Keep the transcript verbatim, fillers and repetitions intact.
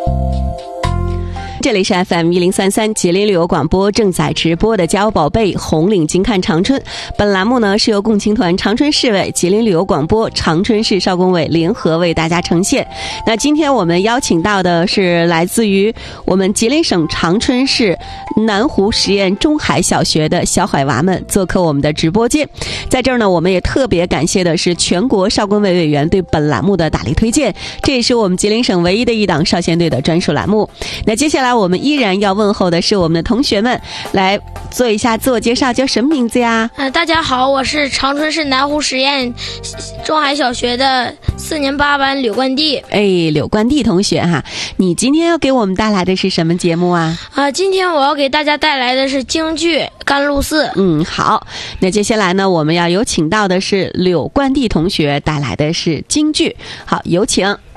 这里是 F M 一零三三吉林旅游广播正在直播的家有宝贝红领巾看长春。本栏目呢是由共青团长春市委、吉林旅游广播、长春市少工委联合为大家呈现。那今天我们邀请到的是来自于我们吉林省长春市南湖实验中海小学的小海娃们做客我们的直播间。在这儿呢，我们也特别感谢的是全国少工委委员对本栏目的大力推荐，这也是我们吉林省唯一的一档少先队的专属栏目。那接下来我们依然要问候的是我们的同学们，来做一下自我介绍，叫什么名字呀？ 呃，大家好，我是长春市南湖实验中海小学的四年八班柳冠帝。 哎，柳冠帝同学哈，你今天要给我们带来的是什么节目啊？ 啊、呃，今天我要给大家带来的是京剧《甘露寺》。 嗯，好，那接下来呢，我们要有请到的是柳冠帝同学带来的是京剧。好，有请。